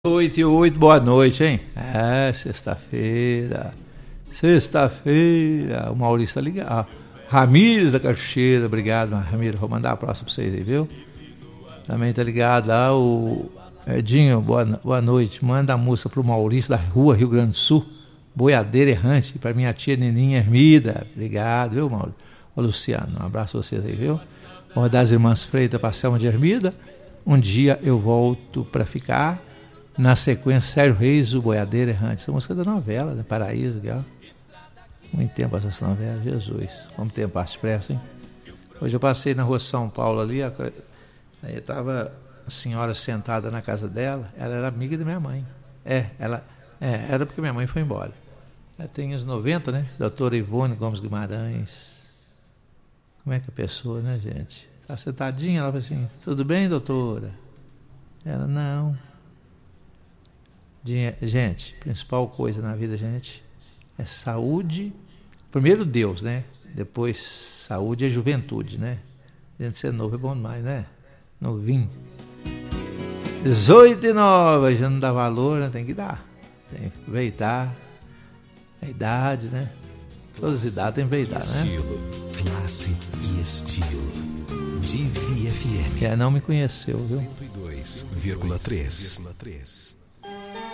8h08, boa noite, hein? Sexta-feira, o Maurício tá ligado. Ramires da Cachoeira, obrigado, Ramiro, vou mandar a próxima pra vocês aí, viu? Também tá ligado lá o Edinho, boa noite, manda a música pro Maurício da Rua, Rio Grande do Sul, Boiadeira Errante, pra minha tia Neninha Hermida, obrigado, viu, Maurício? Ô Luciano, um abraço a vocês aí, viu? Vou das Irmãs Freitas pra Selma de Hermida, um dia eu volto pra ficar. Na sequência, Sérgio Reis, o Boiadeira Errante. Essa música é da novela, né? Paraíso, legal. Muito tempo essa novela, Jesus. Como tempo passa depressa, hein? Hoje eu passei na rua São Paulo ali, aí estava a senhora sentada na casa dela, ela era amiga da minha mãe. Era porque minha mãe foi embora. Ela tem uns 90, né? Doutora Ivone Gomes Guimarães. Como é que a pessoa, né, gente? Está sentadinha, ela falou assim, tudo bem, doutora? Ela, não. Gente, principal coisa na vida, gente, é saúde. Primeiro Deus, né? Depois saúde e juventude, né? A gente ser novo é bom demais, né? Novinho. 18h09, já não dá valor, né? Tem que dar. Tem que aproveitar a idade, né? Todas as idades tem que aproveitar, né? Estilo, classe e estilo. Divi FM. Não me conheceu, viu? 102,3.